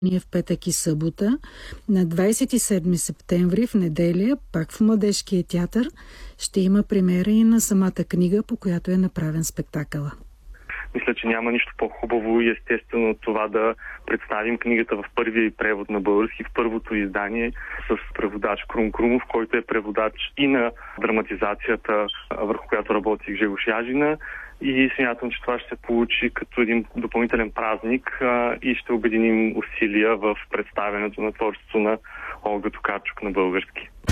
Ние в петък и събота. На 27 септември, в неделя, пак в Младежкия театър, ще има премиера и на самата книга, по която е направен спектакъла. Мисля, че няма нищо по-хубаво и естествено от това да представим книгата в първия превод на български, в първото издание с преводач Крум Крумов, който е преводач и на драматизацията, върху която работи Жегош Яжина. И смятам, че това ще се получи като един допълнителен празник и ще обединим усилия в представянето на творчеството на Олга Токарчук на български.